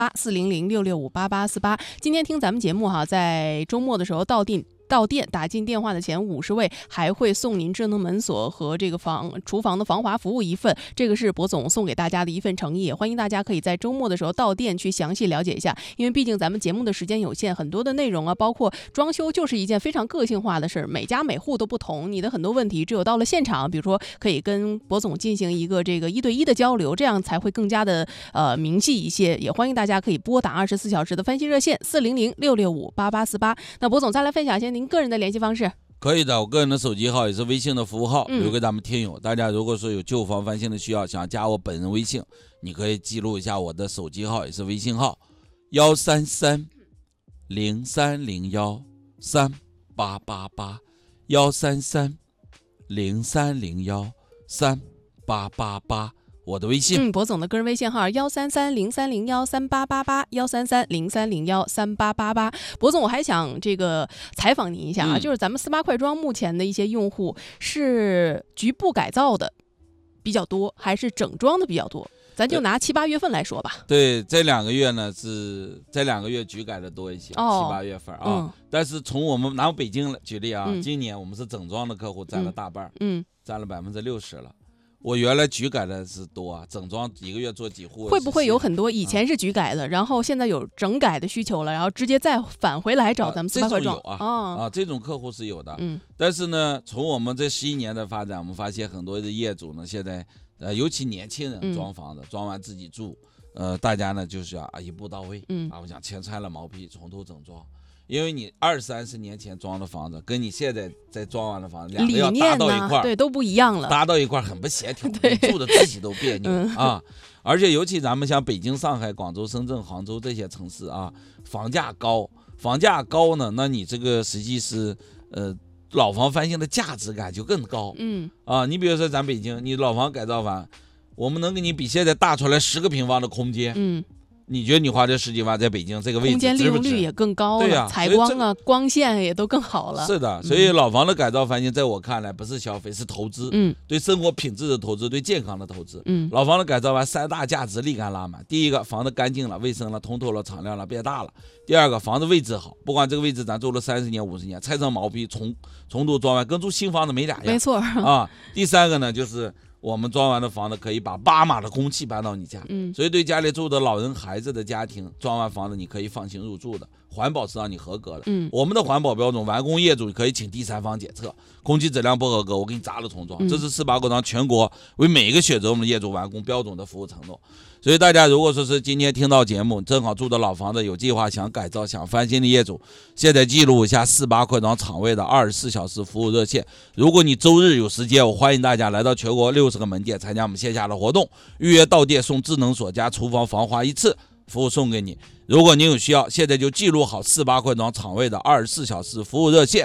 400-665-8848。今天听咱们节目哈，在周末的时候到店打进电话的前50位还会送您智能门锁和这个厨房的防滑服务一份，这个是博总送给大家的一份诚意，欢迎大家可以在周末的时候到店去详细了解一下，因为毕竟咱们节目的时间有限，很多的内容啊，包括装修就是一件非常个性化的事儿，每家每户都不同，你的很多问题只有到了现场，比如说可以跟博总进行一个这个1对1的交流，这样才会更加的明细一些，也欢迎大家可以拨打24小时的翻新热线400-665-8848。那博总再来分享一下您个人的联系方式。 可以的，我个人的手机号也是微信的服务号，留给咱们听友。大家如果说有旧房翻新的需要，想加我本人微信，你可以记录一下我的手机号，也是微信号133-0301-3888，133-0301-3888，我的微信。 博总的个人微信号133-0301-3888，133-0301-3888。博总，我还想这个采访您一下啊，就是咱们48快装目前的一些用户是局部改造的比较多，还是整装的比较多？咱就拿7、8月份来说吧。 对，这2个月呢是这2个月局改的多一些，7、8月份啊。但是从我们拿北京举例啊，今年我们是整装的客户占了大半，占了60%了。我原来局改的是多啊，整装1个月做几户。 会不会有很多以前是局改的，然后现在有整改的需求了，然后直接再返回来找咱们48快装？ 这种客户是有的。但是呢，从我们这11年的发展，我们发现很多的业主呢，现在尤其年轻人装房子，装完自己住，大家呢就是要一步到位，我想全拆了毛坯，从头整装。因为你20-30年前装的房子，跟你现在在装完的房子，两个要搭到一块儿， 对，都不一样了， 搭到一块儿很不协调，你住的自己都别扭啊。而且尤其咱们像北京、上海、广州、深圳、杭州这些城市啊，房价高呢，那你这个实际是老房翻新的价值感就更高。你比如说咱北京，你老房改造完，我们能给你比现在大出来10个平方的空间。你觉得你花这10几万在北京这个位置， 空间利用率也更高了，对呀，采光啊、光线也都更好了。 是的，所以老房的改造翻新，在我看来不是消费，是投资。对生活品质的投资，对健康的投资。老房的改造完3大价值立竿拉满。第一个，房子干净了、卫生了、通透了、敞亮了、变大了。第二个，房子位置好，不管这个位置咱住了30年、50年，拆成毛坯重度装完，跟住新房子没两样。 没错啊。 第三个呢，就是我们装完的房子可以把8码的空气搬到你家，所以对家里住的老人孩子的家庭，装完房子你可以放心入住的，环保是让你合格的。我们的环保标准，完工业主可以请第三方检测，空气质量不合格，我给你砸了重装。这是48快装全国为每一个选择我们的业主完工标准的服务承诺。所以大家如果说是今天听到节目，正好住的老房子有计划想改造、想翻新的业主，现在记录一下48快装厂位的24小时服务热线。如果你周日有时间，我欢迎大家来到全国60个门店参加我们线下的活动，预约到店送智能锁加厨房防滑1次，服务送给你。如果您有需要，现在就记录好48快装厂位的24小时服务热线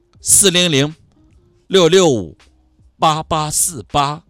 400-665-8848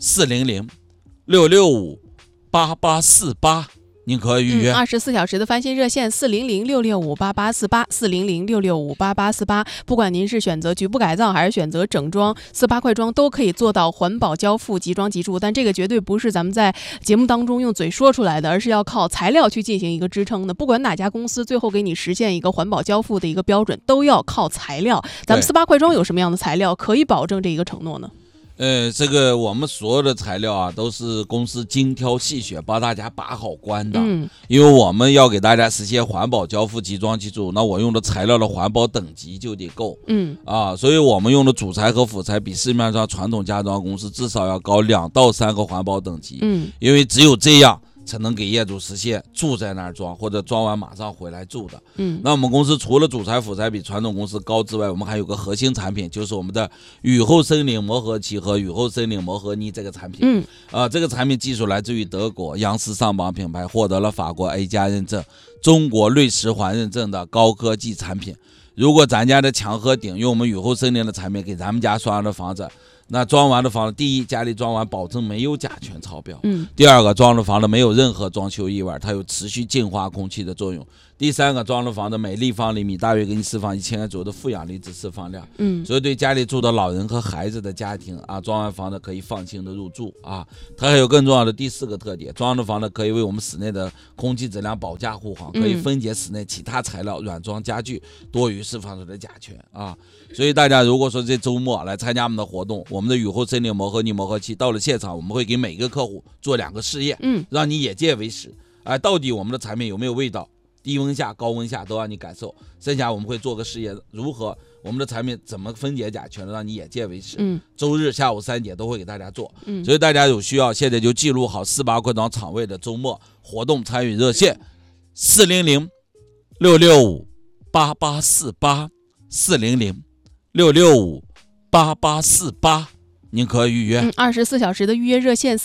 400-665-8848，您可以预约 24小时的翻新热线400-665-8848 400-665-8848。不管您是选择局部改造还是选择整装，48快装都可以做到环保交付、即装即住。但这个绝对不是咱们在节目当中用嘴说出来的，而是要靠材料去进行一个支撑的。不管哪家公司最后给你实现一个环保交付的一个标准，都要靠材料。咱们48快装有什么样的材料可以保证这一个承诺呢？ 这个我们所有的材料啊，都是公司精挑细选，帮大家把好关的。因为我们要给大家实现环保交付、即装即住，那我用的材料的环保等级就得够。所以我们用的主材和辅材比市面上传统家装公司至少要高2到3个环保等级。因为只有这样才能给业主实现住在那儿装，或者装完马上回来住的。那我们公司除了主材辅材比传统公司高之外，我们还有个核心产品，就是我们的雨后森林磨合漆和雨后森林磨合泥这个产品。这个产品技术来自于德国，洋狮上榜品牌，获得了法国 A+ 认证、中国瑞石环认证的高科技产品。如果咱家的墙和顶用我们雨后森林的产品给咱们家刷的房子， 那装完的房子，第一，家里装完保证没有甲醛超标。第二个，装的房子没有任何装修意外，它有持续净化空气的作用。第三个，装的房子每立方厘米大约给你释放1000个左右的负氧离子释放量。所以对家里住的老人和孩子的家庭啊，装完房子可以放心的入住啊。它还有更重要的第4个特点，装的房子可以为我们室内的空气质量保驾护航，可以分解室内其他材料软装家具多余释放出的甲醛啊。所以大家如果说这周末来参加我们的活动，我们的雨后森林磨合泥磨合器到了现场，我们会给每个客户做2个试验，让你眼见为实。到底我们的产品有没有味道？低温下、高温下都让你感受。剩下我们会做个试验，如何我们的产品怎么分解甲醛，让你眼见为实。周日下午3点都会给大家做。所以大家有需要，现在就记录好48块庄场位的周末活动参与热线：400-665-8848，400-665-8848，您可预约。 24小时的预约热线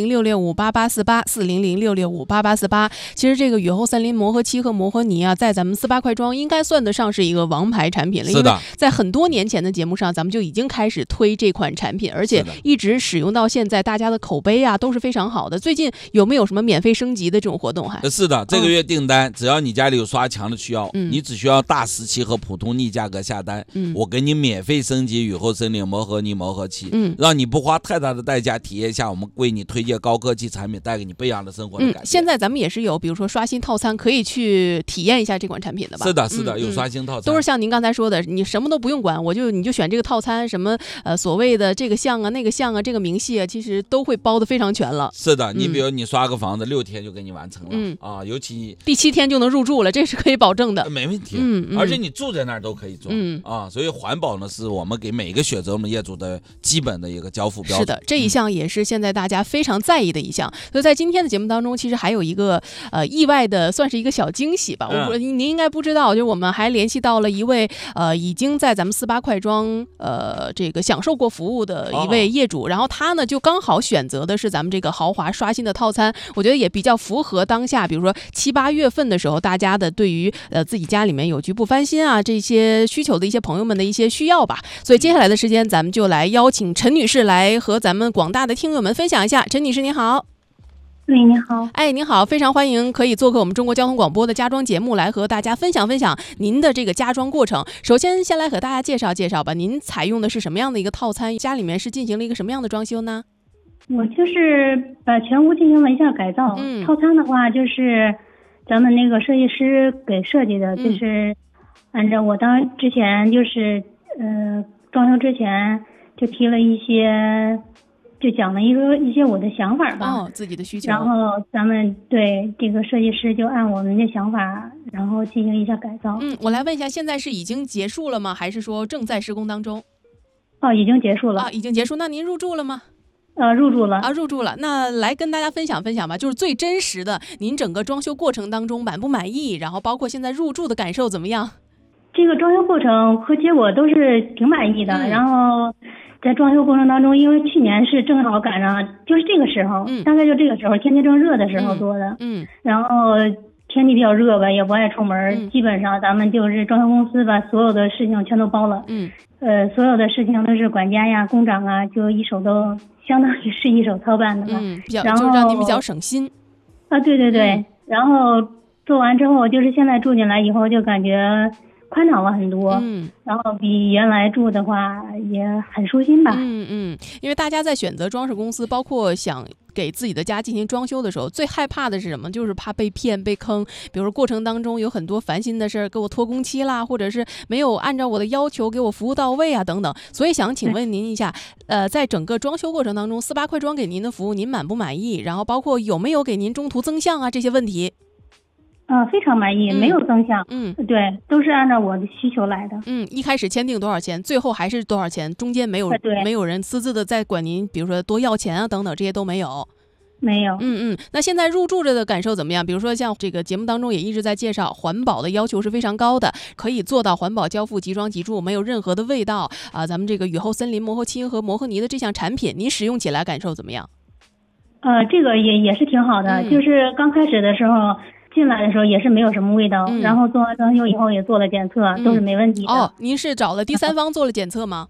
400-665-8848，400-665-8848。其实这个雨后森林磨合漆和磨合泥啊，在咱们48块庄应该算得上是一个王牌产品了。 是的， 因为在很多年前的节目上，咱们就已经开始推这款产品，而且一直使用到现在，大家的口碑啊都是非常好的。最近有没有什么免费升级的这种活动？ 是的，这个月订单，只要你家里有刷墙的需要，你只需要大17和普通逆价格下单，我给你免费升级雨后森林磨合泥磨合漆，让你不花太大的代价体验一下我们为你推荐高科技产品，带给你不一样的生活的感觉。 现在咱们也是有比如说刷新套餐可以去体验一下这款产品的吧。 是的，是的，有刷新套餐， 都是像您刚才说的，你什么都不用管，你就选这个套餐，什么所谓的这个项啊那个项啊这个明细啊，其实都会包得非常全了。 是的，你比如你刷个房子6天就给你完成了，尤其第7天就能入住了，这是可以保证的。 没问题。而且你住在那儿都可以装。所以环保呢是我们给每个选择我们业主的基本的一个交付标准。 是的，这一项也是现在大家非常在意的一项。所以在今天的节目当中，其实还有一个意外的，算是一个小惊喜吧。您应该不知道，就我们还联系到了一位已经在咱们48块庄这个享受过服务的一位业主，然后他呢就刚好选择的是咱们这个豪华刷新的套餐，我觉得也比较符合当下，比如说7、8月份的时候，大家的对于自己家里面有局部翻新啊这些需求的一些朋友们的一些需要吧。所以接下来的时间，咱们就来邀请陈女士来和咱们广大的听友们分享一下。陈女士您好。 你好。 您好，非常欢迎可以做客我们中国交通广播的家装节目，来和大家分享分享您的这个家装过程。首先先来和大家介绍介绍吧，您采用的是什么样的一个套餐，家里面是进行了一个什么样的装修呢？ 我就是把全屋进行了一下改造。套餐的话就是咱们那个设计师给设计的，就是按照我之前就是装修之前就提了一些，就讲了一些我的想法吧， 自己的需求。 然后咱们对这个设计师就按我们的想法，然后进行一下改造。 我来问一下，现在是已经结束了吗？还是说正在施工当中？ 已经结束了。 已经结束。那您入住了吗？ 入住了。 入住了。那来跟大家分享分享吧，就是最真实的，您整个装修过程当中满不满意？然后包括现在入住的感受怎么样？ 这个装修过程和结果都是挺满意的。然后在装修过程当中，因为去年是正好赶上就是这个时候，大概就这个时候天气正热的时候做的。然后天气比较热吧，也不爱出门，基本上咱们就是装修公司把所有的事情全都包了。所有的事情都是管家呀、工长啊，就都相当于是一手操办的吧。 然后就让您比较省心。 对对对。然后做完之后，就是现在住进来以后就感觉宽敞了很多。然后比原来住的话也很舒心吧。 因为大家在选择装饰公司，包括想给自己的家进行装修的时候，最害怕的是什么？就是怕被骗被坑。比如说过程当中有很多烦心的事儿，给我拖工期啦，或者是没有按照我的要求给我服务到位啊等等。所以想请问您一下，在整个装修过程当中，48块庄给您的服务您满不满意？然后包括有没有给您中途增项啊这些问题？ 非常满意，没有增项。对，都是按照我的需求来的。 一开始签订多少钱，最后还是多少钱，中间没有人私自的在管您，比如说多要钱啊等等，这些都没有。 没有。 那现在入住着的感受怎么样？比如说像这个节目当中也一直在介绍，环保的要求是非常高的，可以做到环保交付即装即住，没有任何的味道啊。咱们这个雨后森林磨合漆和磨合泥的这项产品，您使用起来感受怎么样？ 这个也是挺好的。就是刚开始的时候进来的时候也是没有什么味道，然后做完装修以后也做了检测，都是没问题的。 您是找了第三方做了检测吗？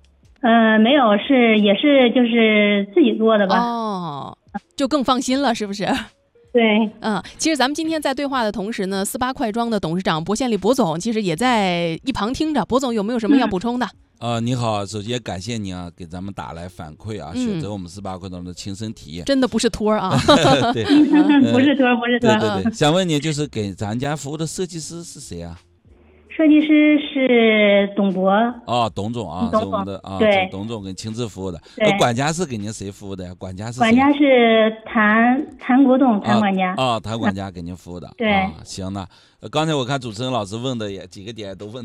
没有，也是就是自己做的吧。 哦，就更放心了，是不是？ 对， 其实咱们今天在对话的同时呢，48快装的董事长薄献利薄总其实也在一旁听着。薄总有没有什么要补充的？ 你好，首先感谢你啊，给咱们打来反馈啊，选择我们48快装的亲身体验， 真的不是托啊。 对， 不是托，不是托。 对，想问你，就是给咱家服务的设计师是谁啊？ 设计师是董博。 董总啊，是我们的对， 董总给亲自服务的。管家是给您谁服务的呀？管家是谭国栋，谭管家。 谭管家给您服务的。 对， 行了。刚才我看主持人老师问的也几个点都问